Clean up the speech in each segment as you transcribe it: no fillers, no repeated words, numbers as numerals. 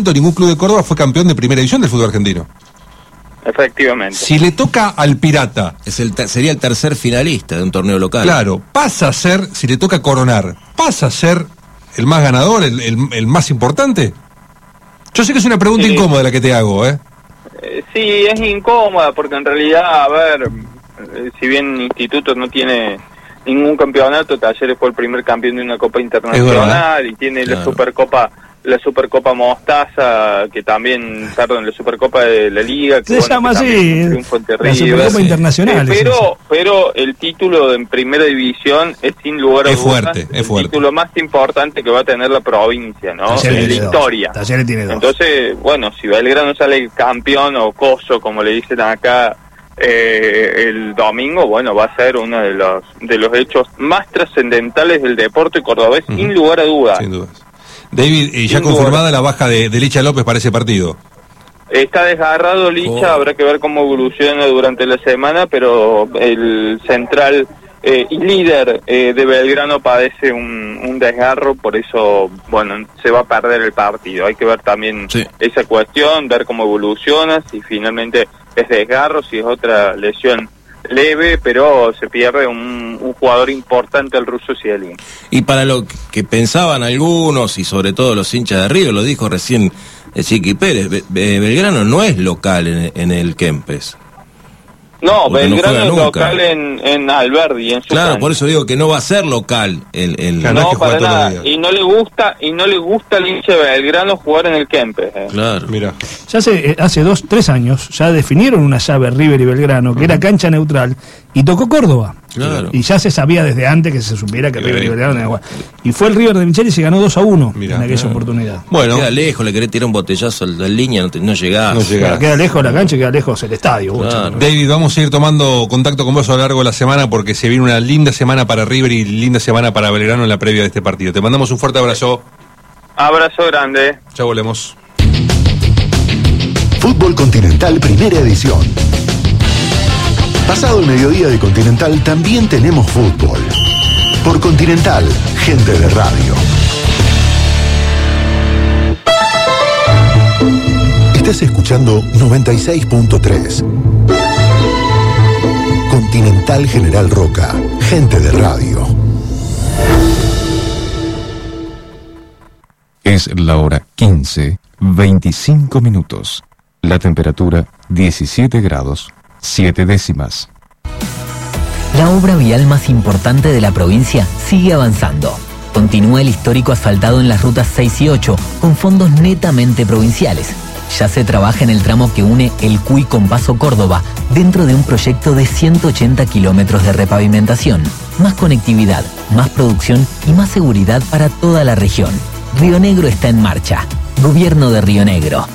circuito ningún club de Córdoba fue campeón de primera división del fútbol argentino. Efectivamente. Si le toca al Pirata, sería el tercer finalista de un torneo local. Claro, pasa a ser, si le toca coronar, pasa a ser el más ganador, el más importante. Yo sé que es una pregunta incómoda la que te hago, Sí, es incómoda porque en realidad, a ver, si bien Instituto no tiene ningún campeonato, Talleres fue el primer campeón de una Copa Internacional y tiene la Supercopa Mostaza, que también, la Supercopa de la Liga, que se llama así, la Supercopa Internacional. Pero el título en primera división es sin lugar a dudas el título más importante que va a tener la provincia, ¿no? En la historia. Talleres tiene 2. Entonces, bueno, si Belgrano sale campeón o coso, como le dicen acá, el domingo, bueno, va a ser uno de los hechos más trascendentales del deporte cordobés, sin lugar a dudas. Sin dudas. David, ya confirmada la baja de Licha López para ese partido. Está desgarrado Licha, habrá que ver cómo evoluciona durante la semana, pero el central y líder de Belgrano padece un desgarro, por eso, bueno, se va a perder el partido. Hay que ver también esa cuestión, ver cómo evoluciona, si finalmente es desgarro, si es otra lesión leve, pero se pierde un jugador importante, el ruso Cielin. Y para lo que pensaban algunos, y sobre todo los hinchas de River, lo dijo recién Chiqui Pérez, Belgrano no es local en el Kempes. No, Belgrano es local en Alberdi, en su cancha. Por eso digo que no va a ser local no, para nada. Y no le gusta al hincha de Belgrano jugar en el Kempes. Claro. Mira. Ya hace 2-3 años ya definieron una llave River y Belgrano, que era cancha neutral, y tocó Córdoba. Claro. Y ya se sabía desde antes que se supiera que River y Belgrano eran igual. Y fue el River de Micheli y se ganó 2-1 en aquella oportunidad. Bueno, queda línea, le querés tirar un botellazo al línea, no llegás. Queda lejos la cancha y queda lejos el estadio. Claro. David, vamos a ir tomando contacto con vos a lo largo de la semana porque se viene una linda semana para River y linda semana para Belgrano en la previa de este partido. Te mandamos un fuerte abrazo. Abrazo grande. Ya volvemos. Fútbol Continental Primera Edición. Pasado el mediodía de Continental también tenemos fútbol. Por Continental, gente de radio. Estás escuchando 96.3. Continental General Roca, gente de radio. Es la hora 15:25. La temperatura 17 grados 7 décimas. La obra vial más importante de la provincia sigue avanzando. Continúa el histórico asfaltado en las rutas 6 y 8 con fondos netamente provinciales. Ya se trabaja en el tramo que une El Cuy con Paso Córdoba dentro de un proyecto de 180 kilómetros de repavimentación. Más conectividad, más producción y más seguridad para toda la región. Río Negro está en marcha. Gobierno de Río Negro.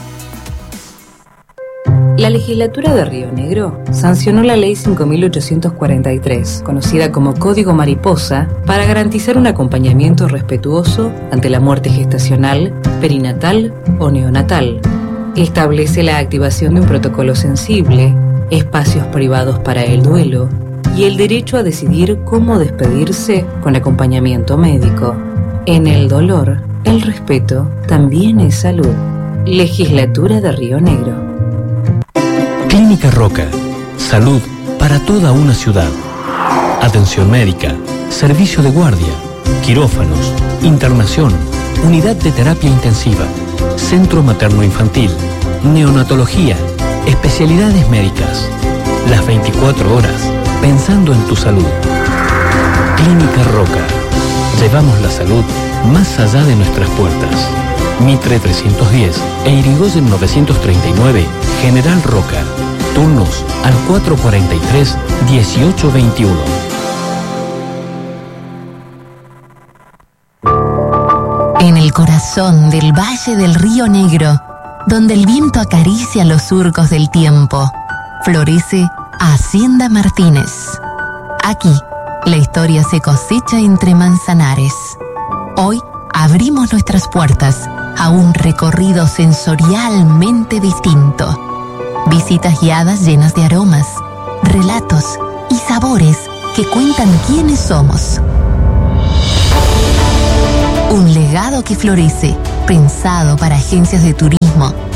La legislatura de Río Negro sancionó la Ley 5.843, conocida como Código Mariposa, para garantizar un acompañamiento respetuoso ante la muerte gestacional, perinatal o neonatal. Establece la activación de un protocolo sensible, espacios privados para el duelo y el derecho a decidir cómo despedirse con acompañamiento médico. En el dolor, el respeto también es salud. Legislatura de Río Negro. Clínica Roca. Salud para toda una ciudad. Atención médica, servicio de guardia, quirófanos, internación, unidad de terapia intensiva, centro materno-infantil, neonatología, especialidades médicas. Las 24 horas, pensando en tu salud. Clínica Roca. Llevamos la salud más allá de nuestras puertas. Mitre 310 e Irigoyen 939, General Roca. Turnos al 443-1821. En el corazón del Valle del Río Negro, donde el viento acaricia los surcos del tiempo, florece Hacienda Martínez. Aquí, la historia se cosecha entre manzanares. Hoy abrimos nuestras puertas a un recorrido sensorialmente distinto. Visitas guiadas llenas de aromas, relatos y sabores que cuentan quiénes somos. Un legado que florece, pensado para agencias de turismo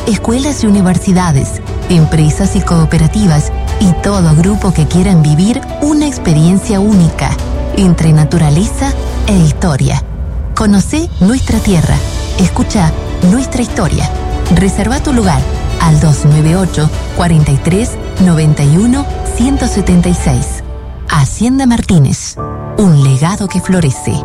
escuelas y universidades, empresas y cooperativas y todo grupo que quieran vivir una experiencia única entre naturaleza e historia. Conocé nuestra tierra, escucha nuestra historia. Reserva tu lugar al 298 43 91 176. Hacienda Martínez, un legado que florece.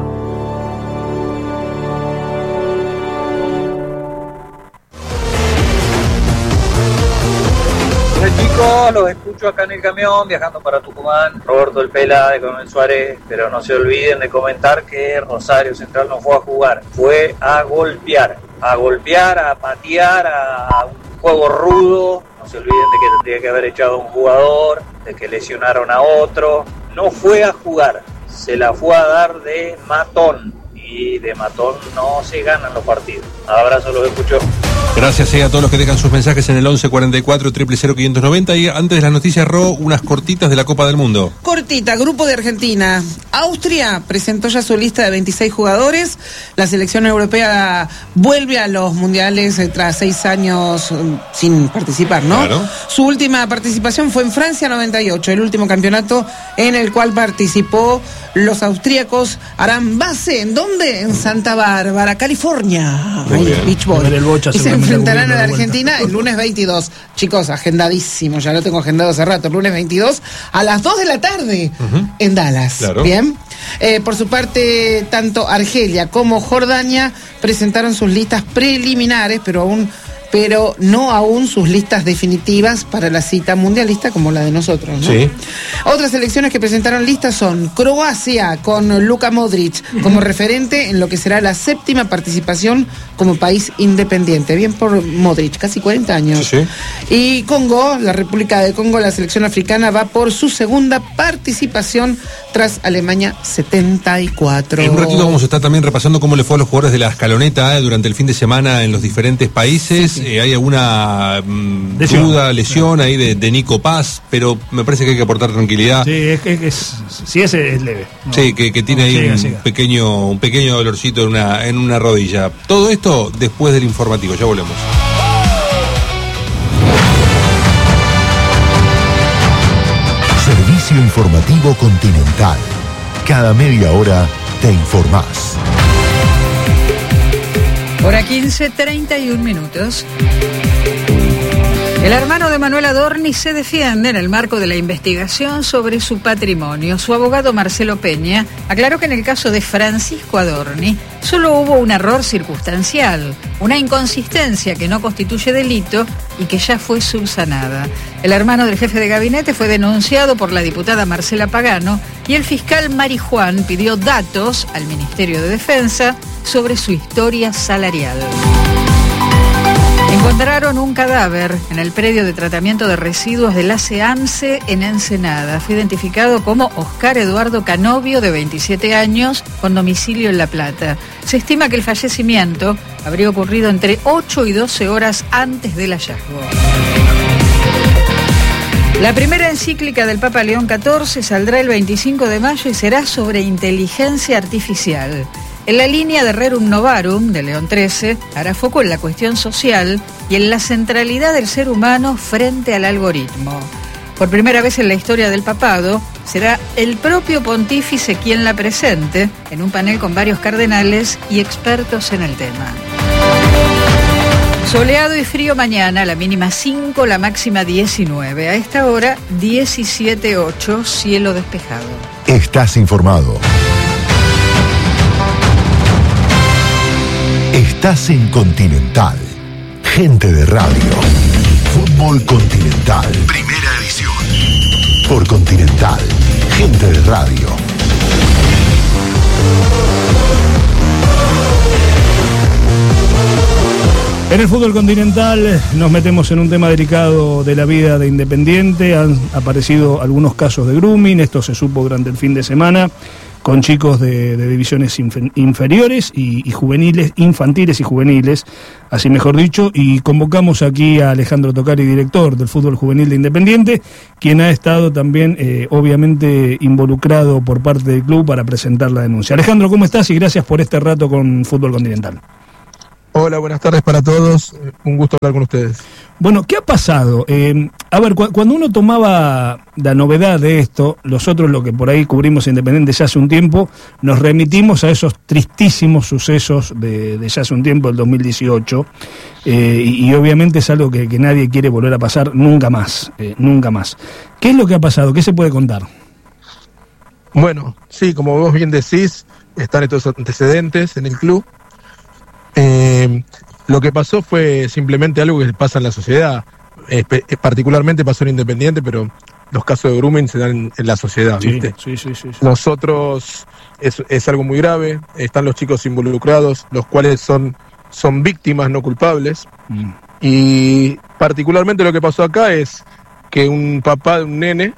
Hola chicos, los escucho acá en el camión viajando para Tucumán. Roberto El Pela de Coronel Suárez, pero no se olviden de comentar que Rosario Central no fue a jugar, fue a golpear, a patear, a un juego rudo. No se olviden de que tendría que haber echado a un jugador, de que lesionaron a otro. No fue a jugar, se la fue a dar de matón. Y de matón no se ganan los partidos. Abrazo, los escucho. Gracias a todos los que dejan sus mensajes en el 1144 000 590. Y antes de las noticias, unas cortitas de la Copa del Mundo. Cortita, grupo de Argentina. Austria presentó ya su lista de 26 jugadores. La selección europea vuelve a los mundiales tras 6 años sin participar, ¿no? Claro. Su última participación fue en Francia 98, el último campeonato en el cual participó. Los austríacos harán base, ¿en dónde? En Santa Bárbara, California. Beach Boy. Y se enfrentarán a la Argentina el lunes 22. Chicos, agendadísimo, ya lo tengo agendado hace rato. El lunes 22 a las 2 de la tarde en Dallas. Claro. Bien. Por su parte, tanto Argelia como Jordania presentaron sus listas preliminares, pero no aún sus listas definitivas para la cita mundialista como la de nosotros, ¿no? Sí. Otras selecciones que presentaron listas son Croacia, con Luka Modric como referente en lo que será la 7ª participación como país independiente. Bien por Modric, casi 40 años. Sí. Y Congo, la República de Congo, la selección africana, va por su 2ª participación tras Alemania 74. En un ratito vamos a estar también repasando cómo le fue a los jugadores de la escaloneta durante el fin de semana en los diferentes países. Sí. Hay alguna duda, lesión ahí de Nico Paz, pero me parece que hay que aportar tranquilidad. Sí, ese es leve. No, sí, que tiene ahí un pequeño dolorcito en una rodilla. Todo esto después del informativo, ya volvemos. Servicio Informativo Continental. Cada media hora te informás. Hora 15, 31 minutos. El hermano de Manuel Adorni se defiende en el marco de la investigación sobre su patrimonio. Su abogado Marcelo Peña aclaró que en el caso de Francisco Adorni solo hubo un error circunstancial, una inconsistencia que no constituye delito y que ya fue subsanada. El hermano del jefe de gabinete fue denunciado por la diputada Marcela Pagano y el fiscal Mari Juan pidió datos al Ministerio de Defensa sobre su historia salarial. Encontraron un cadáver en el predio de tratamiento de residuos de la SEAMSE en Ensenada. Fue identificado como Oscar Eduardo Canovio, de 27 años, con domicilio en La Plata. Se estima que el fallecimiento habría ocurrido entre 8 y 12 horas antes del hallazgo. La primera encíclica del Papa León XIV saldrá el 25 de mayo y será sobre inteligencia artificial. En la línea de Rerum Novarum de León XIII hará foco en la cuestión social y en la centralidad del ser humano frente al algoritmo. Por primera vez en la historia del papado, será el propio pontífice quien la presente en un panel con varios cardenales y expertos en el tema. Soleado y frío mañana, la mínima 5, la máxima 19. A esta hora, 17:08, cielo despejado. Estás informado. Estás en Continental. Gente de radio. Fútbol Continental. Primera edición. Por Continental. Gente de radio. En el fútbol continental nos metemos en un tema delicado de la vida de Independiente. Han aparecido algunos casos de grooming, esto se supo durante el fin de semana, con chicos de divisiones inferiores y juveniles, infantiles y juveniles, así mejor dicho, y convocamos aquí a Alejandro Tocari, director del fútbol juvenil de Independiente, quien ha estado también obviamente involucrado por parte del club para presentar la denuncia. Alejandro, ¿cómo estás? Y gracias por este rato con Fútbol Continental. Hola, buenas tardes para todos. Un gusto hablar con ustedes. Bueno, ¿qué ha pasado? A ver, cuando uno tomaba la novedad de esto, nosotros lo que por ahí cubrimos Independiente ya hace un tiempo, nos remitimos a esos tristísimos sucesos de ya hace un tiempo, el 2018, y obviamente es algo que nadie quiere volver a pasar nunca más, nunca más. ¿Qué es lo que ha pasado? ¿Qué se puede contar? Bueno, sí, como vos bien decís, están estos antecedentes en el club. Lo que pasó fue simplemente algo que pasa en la sociedad, particularmente pasó en Independiente, pero los casos de grooming se dan en la sociedad, ¿viste? Sí. Nosotros, es algo muy grave, están los chicos involucrados, los cuales son víctimas, no culpables, y particularmente lo que pasó acá es que un papá de un nene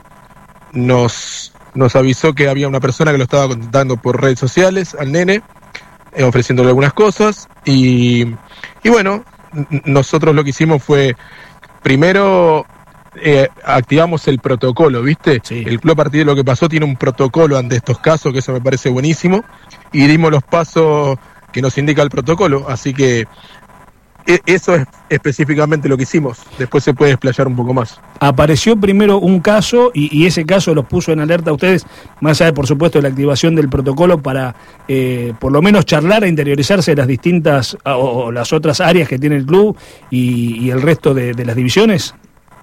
nos avisó que había una persona que lo estaba contactando por redes sociales al nene, ofreciéndole algunas cosas, y bueno, nosotros lo que hicimos fue, primero activamos el protocolo, ¿viste? Sí. El club, a partir de lo que pasó, tiene un protocolo ante estos casos, que eso me parece buenísimo, y dimos los pasos que nos indica el protocolo, así que eso es específicamente lo que hicimos. Después se puede explayar un poco más. Apareció primero un caso y ese caso los puso en alerta a ustedes, más allá de, por supuesto, de la activación del protocolo para por lo menos charlar e interiorizarse de las distintas o las otras áreas que tiene el club y el resto de las divisiones.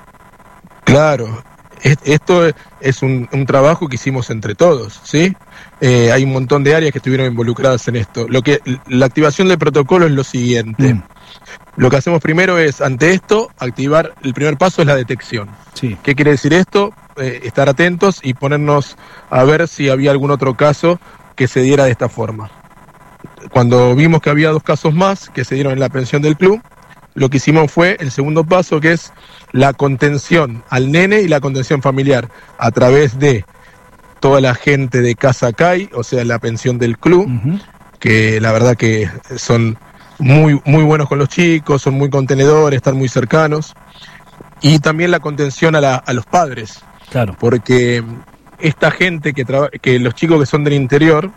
Claro, esto es un trabajo que hicimos entre todos, ¿sí? Hay un montón de áreas que estuvieron involucradas en esto. La activación del protocolo es lo siguiente. Lo que hacemos primero es, ante esto, activar, el primer paso es la detección. Sí. ¿Qué quiere decir esto? Estar atentos y ponernos a ver si había algún otro caso que se diera de esta forma. Cuando vimos que había 2 casos más que se dieron en la pensión del club, lo que hicimos fue el segundo paso, que es la contención al nene y la contención familiar a través de toda la gente de Casa CAI, o sea, la pensión del club, que la verdad que son muy, muy buenos con los chicos, son muy contenedores, están muy cercanos, y también la contención a los padres, claro, porque esta gente que los chicos que son del interior,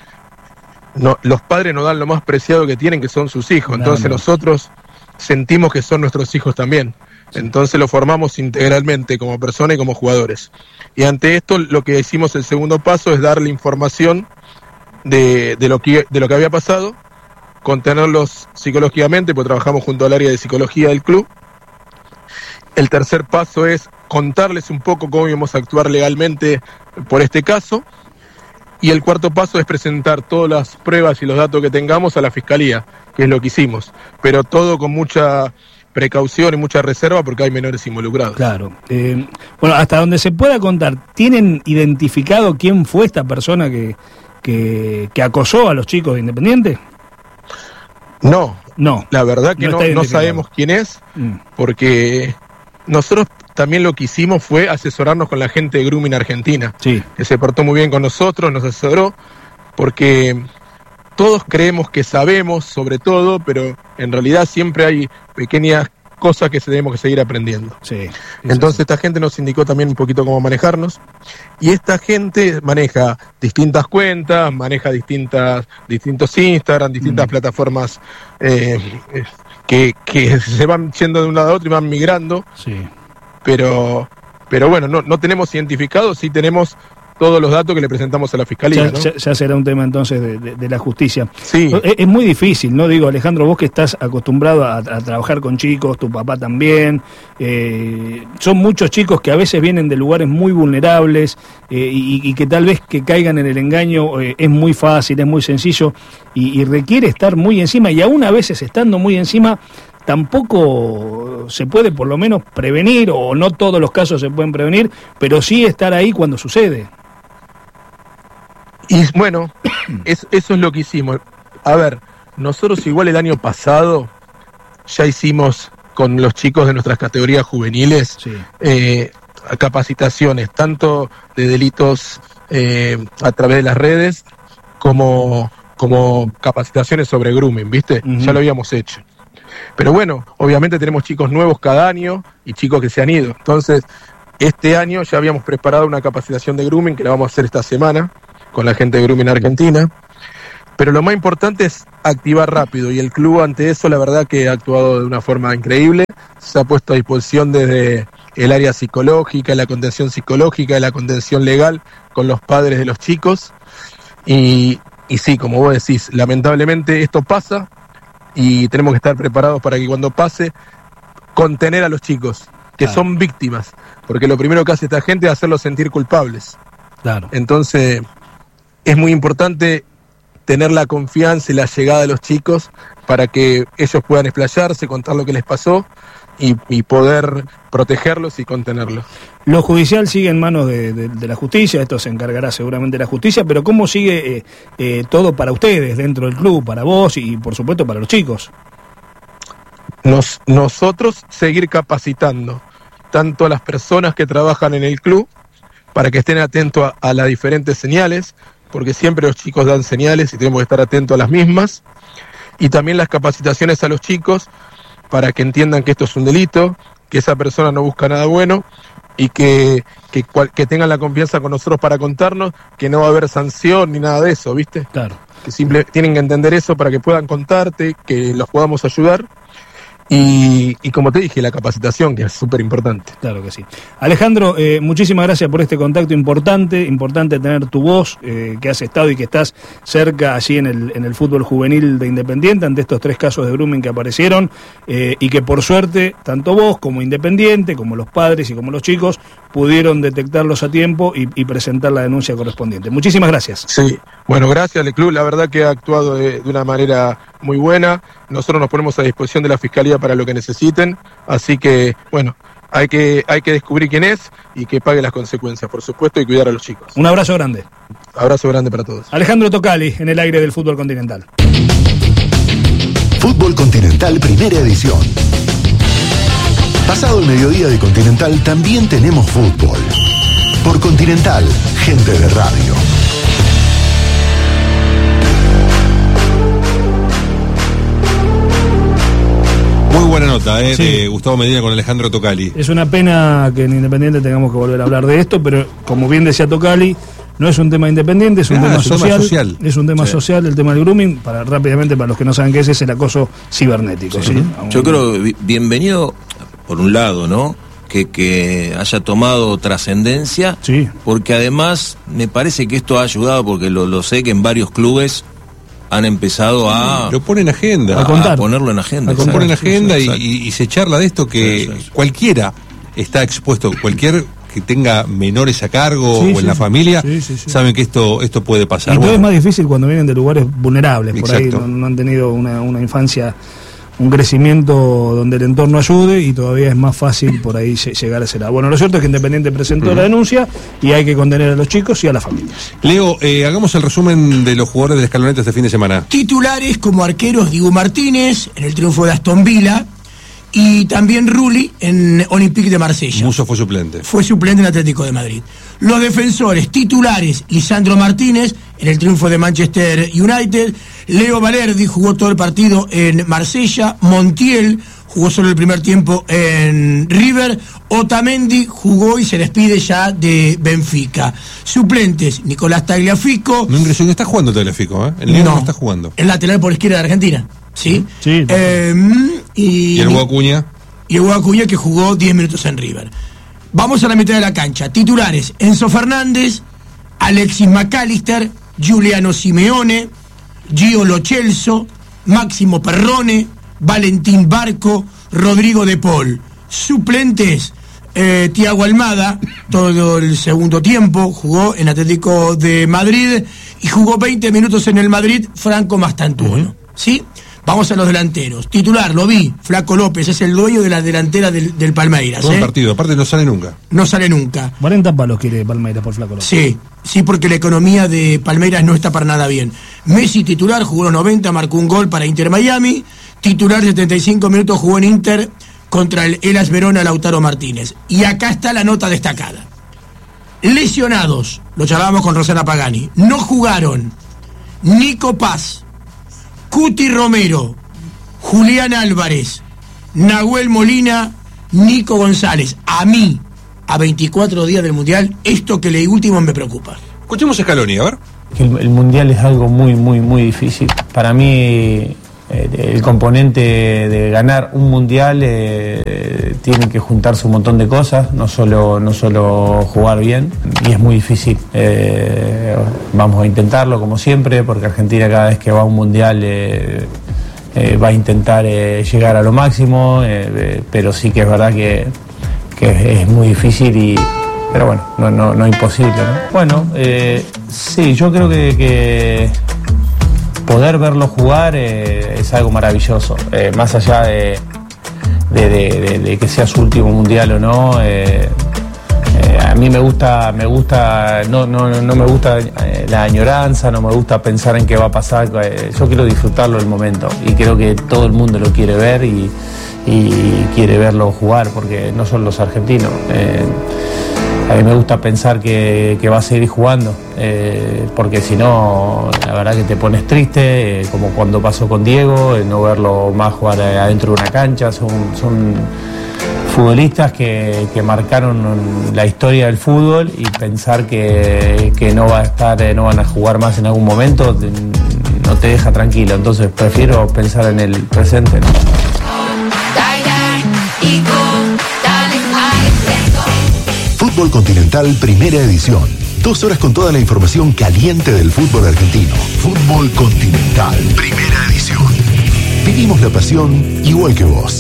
los padres nos dan lo más preciado que tienen, que son sus hijos, entonces nosotros sentimos que son nuestros hijos también, entonces los formamos integralmente como personas y como jugadores, y ante esto lo que hicimos el segundo paso es darle información de lo que había pasado, contenerlos psicológicamente, porque trabajamos junto al área de psicología del club. El tercer paso es contarles un poco cómo íbamos a actuar legalmente por este caso. Y el cuarto paso es presentar todas las pruebas y los datos que tengamos a la Fiscalía, que es lo que hicimos. Pero todo con mucha precaución y mucha reserva porque hay menores involucrados. Claro. Bueno, hasta donde se pueda contar, ¿tienen identificado quién fue esta persona que acosó a los chicos de Independiente? No, la verdad que no sabemos quién es, porque nosotros también lo que hicimos fue asesorarnos con la gente de Grooming Argentina, que se portó muy bien con nosotros, nos asesoró, porque todos creemos que sabemos sobre todo, pero en realidad siempre hay pequeñas cosas que tenemos que seguir aprendiendo. Entonces esta gente nos indicó también un poquito cómo manejarnos, y esta gente maneja distintas cuentas, maneja distintos Instagram, distintas plataformas que se van yendo de un lado a otro y van migrando, pero bueno, no tenemos identificados, sí tenemos todos los datos que le presentamos a la Fiscalía. Ya será un tema entonces de la justicia. Sí. Es muy difícil, ¿no? Digo, Alejandro, vos que estás acostumbrado a trabajar con chicos, tu papá también, son muchos chicos que a veces vienen de lugares muy vulnerables y que tal vez que caigan en el engaño es muy fácil, es muy sencillo y requiere estar muy encima, y aún a veces estando muy encima tampoco se puede por lo menos prevenir, o no todos los casos se pueden prevenir, pero sí estar ahí cuando sucede. Y bueno, eso es lo que hicimos. A ver, nosotros igual el año pasado ya hicimos con los chicos de nuestras categorías juveniles capacitaciones, tanto de delitos a través de las redes como capacitaciones sobre grooming, ¿viste? Ya lo habíamos hecho. Pero bueno, obviamente tenemos chicos nuevos cada año y chicos que se han ido. Entonces, este año ya habíamos preparado una capacitación de grooming que la vamos a hacer esta semana con la gente de Grooming Argentina. Pero lo más importante es activar rápido, y el club ante eso la verdad que ha actuado de una forma increíble, se ha puesto a disposición desde el área psicológica, la contención psicológica, la contención legal con los padres de los chicos, y sí, como vos decís, lamentablemente esto pasa y tenemos que estar preparados para que cuando pase, contener a los chicos, que son víctimas, porque lo primero que hace esta gente es hacerlos sentir culpables. Claro. Entonces, es muy importante tener la confianza y la llegada de los chicos para que ellos puedan explayarse, contar lo que les pasó y poder protegerlos y contenerlos. Lo judicial sigue en manos de la justicia, esto se encargará seguramente la justicia, pero ¿cómo sigue todo para ustedes dentro del club, para vos y por supuesto para los chicos? Nosotros seguir capacitando tanto a las personas que trabajan en el club para que estén atentos a las diferentes señales, porque siempre los chicos dan señales y tenemos que estar atentos a las mismas, y también las capacitaciones a los chicos para que entiendan que esto es un delito, que esa persona no busca nada bueno y que tengan la confianza con nosotros para contarnos que no va a haber sanción ni nada de eso, ¿viste? Claro. Que tienen que entender eso para que puedan contarte, que los podamos ayudar. Y como te dije, la capacitación, que es súper importante. Claro que sí. Alejandro, muchísimas gracias por este contacto importante tener tu voz, que has estado y que estás cerca allí en el fútbol juvenil de Independiente ante estos 3 casos de grooming que aparecieron, y que por suerte, tanto vos como Independiente, como los padres y como los chicos, pudieron detectarlos a tiempo y presentar la denuncia correspondiente. Muchísimas gracias. Sí, bueno, gracias al club, la verdad que ha actuado de una manera muy buena. Nosotros nos ponemos a disposición de la Fiscalía para lo que necesiten, así que, bueno, hay que descubrir quién es y que pague las consecuencias, por supuesto, y cuidar a los chicos. Un abrazo grande. Abrazo grande para todos. Alejandro Tocali, en el aire del fútbol continental. Fútbol Continental, primera edición. Pasado el mediodía de Continental, también tenemos fútbol. Por Continental, gente de radio. Muy buena nota, de Gustavo Medina con Alejandro Tocali. Es una pena que en Independiente tengamos que volver a hablar de esto, pero como bien decía Tocali, no es un tema independiente, es un tema social. Es un tema social, el tema del grooming. Rápidamente, para los que no saben qué es el acoso cibernético. ¿sí? Yo creo bienvenido, por un lado, ¿no? Que haya tomado trascendencia, porque además me parece que esto ha ayudado, porque lo sé que en varios clubes han empezado a... Lo ponen en agenda. A ponerlo en agenda. Lo ponen en agenda y se charla de esto, que cualquiera está expuesto, cualquier que tenga menores a cargo o en la familia, saben que esto puede pasar. Y todo es más difícil cuando vienen de lugares vulnerables, por ahí no han tenido una infancia, un crecimiento donde el entorno ayude, y todavía es más fácil por ahí llegar a ese lado. Bueno, lo cierto es que Independiente presentó la denuncia y hay que contener a los chicos y a las familias. Leo, hagamos el resumen de los jugadores de la Escaloneta este fin de semana. Titulares como arqueros: Dibu Martínez en el triunfo de Aston Villa, y también Rulli en Olympique de Marsella. Musso fue suplente. Fue suplente en Atlético de Madrid. Los defensores titulares: Lisandro Martínez en el triunfo de Manchester United, Leo Valerdi jugó todo el partido en Marsella, Montiel jugó solo el primer tiempo en River, Otamendi jugó y se despide ya de Benfica. Suplentes: Nicolás Tagliafico. No ingresó, no está jugando Tagliafico, El Leo no está jugando. El lateral por izquierda de Argentina, ¿sí? Y el Hugo Acuña. Y el Hugo Acuña, que jugó 10 minutos en River. Vamos a la mitad de la cancha. Titulares: Enzo Fernández, Alexis McAllister, Giuliano Simeone, Gio Lo Celso, Máximo Perrone, Valentín Barco, Rodrigo De Paul. Suplentes: Thiago Almada, todo el segundo tiempo, jugó en Atlético de Madrid y jugó 20 minutos en el Madrid, Franco Mastantuono. ¿Sí? Vamos a los delanteros. Titular, lo vi, Flaco López, es el dueño de la delantera del Palmeiras. Todo el partido, aparte no sale nunca. No sale nunca. 40 palos quiere Palmeiras por Flaco López. Sí, porque la economía de Palmeiras no está para nada bien. Messi, titular, jugó los 90, marcó un gol para Inter Miami. Titular, 75 minutos, jugó en Inter contra el Hellas Verona, Lautaro Martínez. Y acá está la nota destacada. Lesionados, lo charlábamos con Rosana Pagani. No jugaron Nico Paz, Cuti Romero, Julián Álvarez, Nahuel Molina, Nico González. A mí, a 24 días del Mundial, esto que leí último me preocupa. Escuchemos a Scaloni, a ver. el Mundial es algo muy, muy, muy difícil. Para mí el componente de ganar un Mundial tiene que juntarse un montón de cosas, no solo jugar bien, y es muy difícil. Vamos a intentarlo como siempre, porque Argentina cada vez que va a un Mundial va a intentar llegar a lo máximo, pero sí que es verdad que es muy difícil pero bueno, no imposible, ¿no? Bueno, sí, yo creo que poder verlo jugar es algo maravilloso, más allá de que sea su último Mundial o no. A mí me gusta, no me gusta la añoranza, no me gusta pensar en qué va a pasar. Yo quiero disfrutarlo el momento y creo que todo el mundo lo quiere ver y quiere verlo jugar, porque no son los argentinos. A mí me gusta pensar que va a seguir jugando, porque si no, la verdad que te pones triste, como cuando pasó con Diego, no verlo más jugar adentro de una cancha. Son futbolistas que marcaron la historia del fútbol, y pensar que no van a jugar más en algún momento no te deja tranquilo. Entonces prefiero pensar en el presente, ¿no? Fútbol Continental, primera edición. 2 horas con toda la información caliente del fútbol argentino. Fútbol Continental, primera edición. Vivimos la pasión igual que vos.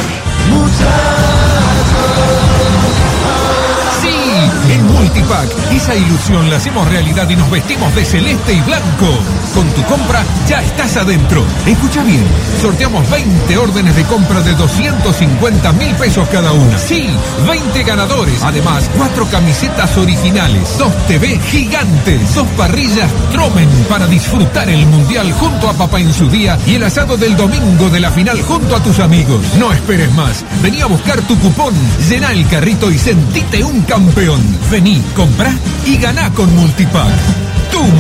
En Multipack, esa ilusión la hacemos realidad y nos vestimos de celeste y blanco. Con tu compra ya estás adentro. Escucha bien, sorteamos 20 órdenes de compra de 250.000 pesos cada una. Sí, 20 ganadores. Además, 4 camisetas originales, 2 TV gigantes, 2 parrillas Tromen para disfrutar el Mundial junto a papá en su día y el asado del domingo de la final junto a tus amigos. No esperes más. Vení a buscar tu cupón, llená el carrito y sentite un campeón. Vení, comprá y ganá con Multipack.